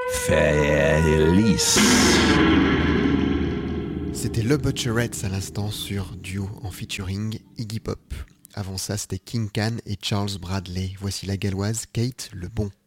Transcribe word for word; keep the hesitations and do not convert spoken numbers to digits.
Felice. C'était Le Butcherettes à l'instant sur Duo en featuring Iggy Pop. Avant ça, c'était King Can et Charles Bradley. Voici la galloise Kate Le Bon.